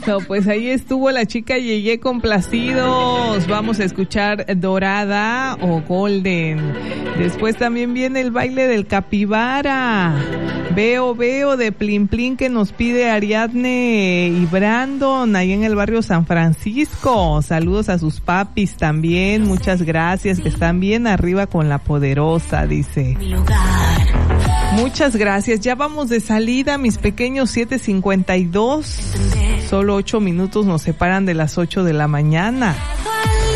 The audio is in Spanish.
No, pues ahí estuvo la chica Yeye Complacidos. Vamos a escuchar Dorada o Golden. Después también viene el baile del Capibara. Veo de Plin Plin que nos pide Ariadne y Brandon ahí en el barrio San Francisco. Saludos a sus papis también. Muchas gracias, que están bien arriba con la poderosa, dice. Muchas gracias. Ya vamos de salida, mis pequeños, 7:52. Solo 8 minutos nos separan de las 8 de la mañana.